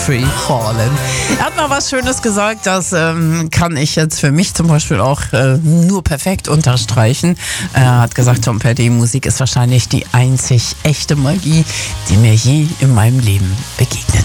Free Fallen. Er hat noch was Schönes gesagt, das kann ich jetzt für mich zum Beispiel auch nur perfekt unterstreichen. Er hat gesagt, Tom Petty, Musik ist wahrscheinlich die einzig echte Magie, die mir je in meinem Leben begegnet